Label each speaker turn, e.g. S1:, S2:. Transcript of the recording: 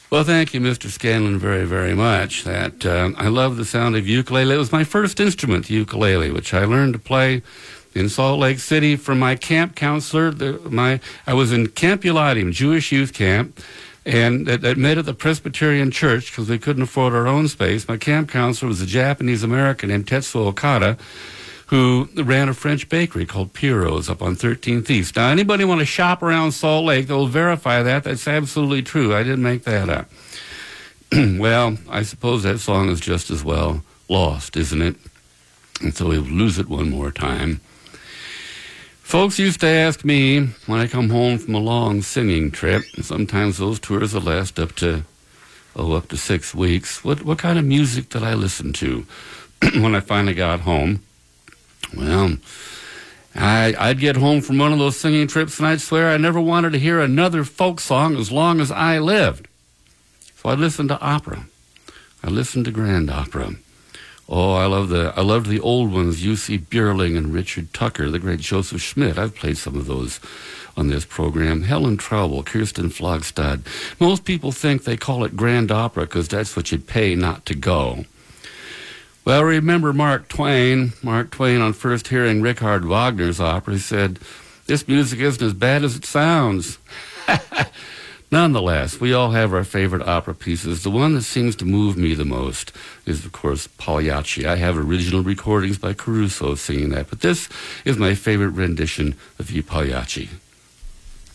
S1: Well, thank you, Mr. Scanlon, very, very much. I love the sound of ukulele. It was my first instrument, the ukulele, which I learned to play in Salt Lake City from my camp counselor. I was in Camp Uladim, Jewish youth camp, and that met at the Presbyterian Church because we couldn't afford our own space. My camp counselor was a Japanese-American named Tetsuo Okada, who ran a French bakery called Piero's up on 13th East. Now, anybody want to shop around Salt Lake, they'll verify that. That's absolutely true. I didn't make that up. Well, I suppose that song is just as well lost, isn't it? And so we'll lose it one more time. Folks used to ask me when I come home from a long singing trip, and sometimes those tours will last up to 6 weeks, what kind of music did I listen to when I finally got home? Well, I'd get home from one of those singing trips and I'd swear I never wanted to hear another folk song as long as I lived. So I listened to opera. I listened to grand opera. Oh, I loved the old ones, Jussi Björling and Richard Tucker, the great Joseph Schmidt. I've played some of those on this program. Helen Traubel, Kirsten Flogstad. Most people think they call it grand opera because that's what you'd pay not to go. Well, remember Mark Twain. Mark Twain, on first hearing Richard Wagner's opera, said, "This music isn't as bad as it sounds." Nonetheless, we all have our favorite opera pieces. The one that seems to move me the most is, of course, Pagliacci. I have original recordings by Caruso singing that, but this is my favorite rendition of I Pagliacci.